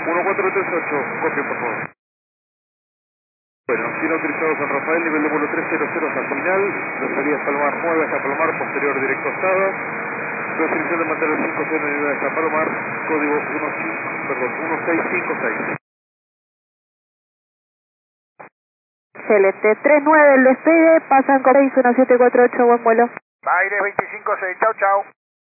1438, copio por favor. Bueno, tiene autorizado San Rafael, nivel de vuelo 300 hasta final, la salida es Palomar 9 hasta Palomar, posterior directo Estada, restricción de mantener 5 en unidad hasta Palomar, código 1656. Excelente, 39 el despegue, pasan con 61748, buen vuelo. Aire 256, chau chau.